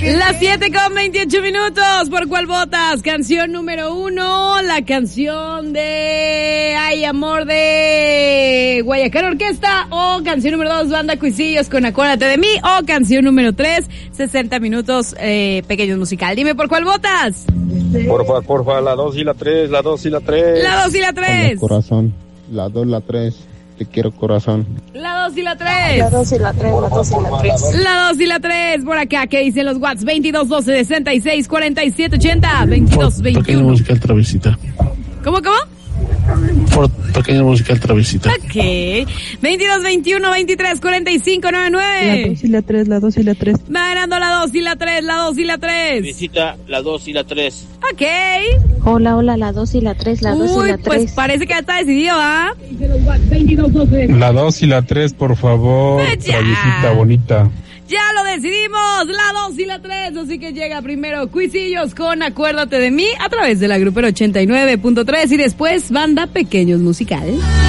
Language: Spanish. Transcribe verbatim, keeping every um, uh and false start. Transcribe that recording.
Las siete con veintiocho minutos. ¿Por cuál votas? Canción número uno, la canción de Ay Amor de Guayacán Orquesta, o canción número dos, Banda Cuisillos con Acuérdate de mí, o canción número tres, sesenta minutos eh, pequeños musical. Dime por cuál votas. Porfa, porfa, la dos y la tres, la dos y la tres. La dos y la tres. Hola, corazón, la dos, la tres. Te quiero, corazón. La dos y la tres. La dos y la tres, la dos y la tres. La dos y la tres. Por acá, ¿qué dicen los watts? veintidós, doce, sesenta y seis, cuarenta y siete, ochenta. veintidós, veintiuno. Pequeña musical travesita. ¿Cómo, cómo? Por pequeña musical travesita. Ok. veintidós, veintiuno, veintitrés, cuarenta y cinco, noventa y nueve. La dos y la tres, la dos y la tres. Va ganando la dos y la tres, la dos y la tres. Visita la dos y la tres. Ok. Hola, hola, la dos y la tres, la dos Uy, y la tres. pues parece que ya está decidido, ¿ah? La dos y la tres, por favor. Ya. Travesita bonita. Ya lo decidimos, la dos y la tres, así que llega primero Cuisillos con Acuérdate de mí a través de la Grupera ochenta y nueve punto tres y después Banda Pequeños Musical.